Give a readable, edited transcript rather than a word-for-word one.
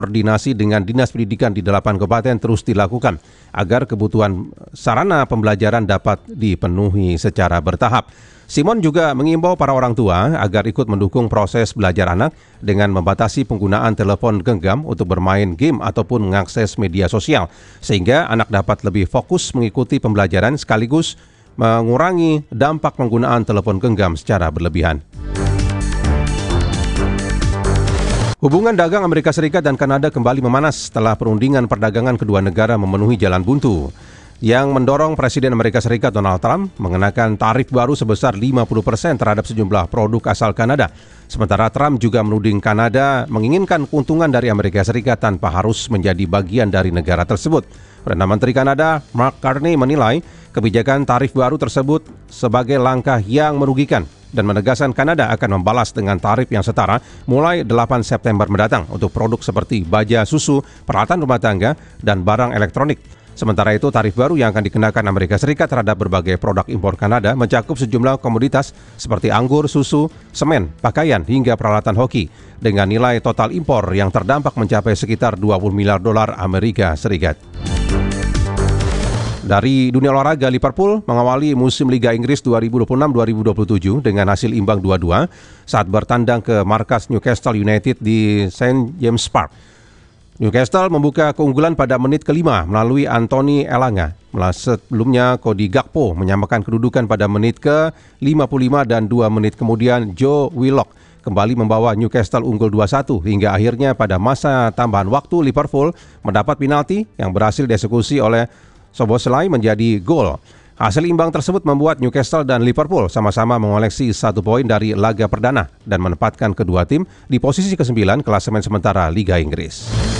Koordinasi dengan Dinas Pendidikan di 8 kabupaten terus dilakukan agar kebutuhan sarana pembelajaran dapat dipenuhi secara bertahap. Simon juga mengimbau para orang tua agar ikut mendukung proses belajar anak dengan membatasi penggunaan telepon genggam untuk bermain game ataupun mengakses media sosial, sehingga anak dapat lebih fokus mengikuti pembelajaran sekaligus mengurangi dampak penggunaan telepon genggam secara berlebihan. Hubungan dagang Amerika Serikat dan Kanada kembali memanas setelah perundingan perdagangan kedua negara memenuhi jalan buntu, yang mendorong Presiden Amerika Serikat Donald Trump mengenakan tarif baru sebesar 50% terhadap sejumlah produk asal Kanada. Sementara Trump juga menuding Kanada menginginkan keuntungan dari Amerika Serikat tanpa harus menjadi bagian dari negara tersebut. Perdana Menteri Kanada Mark Carney menilai kebijakan tarif baru tersebut sebagai langkah yang merugikan dan menegaskan Kanada akan membalas dengan tarif yang setara mulai 8 September mendatang untuk produk seperti baja susu, peralatan rumah tangga, dan barang elektronik. Sementara itu, tarif baru yang akan dikenakan Amerika Serikat terhadap berbagai produk impor Kanada mencakup sejumlah komoditas seperti anggur, susu, semen, pakaian, hingga peralatan hoki, dengan nilai total impor yang terdampak mencapai sekitar 20 miliar dolar Amerika Serikat. Dari dunia olahraga, Liverpool mengawali musim Liga Inggris 2026-2027 dengan hasil imbang 2-2 saat bertandang ke markas Newcastle United di St. James Park. Newcastle membuka keunggulan pada menit kelima melalui Anthony Elanga. Sebelumnya, Cody Gakpo menyamakan kedudukan pada menit ke-55 dan 2 menit kemudian Joe Willock kembali membawa Newcastle unggul 2-1 hingga akhirnya pada masa tambahan waktu Liverpool mendapat penalti yang berhasil dieksekusi oleh Szoboszlai menjadi gol. Hasil imbang tersebut membuat Newcastle dan Liverpool sama-sama mengoleksi 1 poin dari laga perdana dan menempatkan kedua tim di posisi ke-9 klasemen sementara Liga Inggris.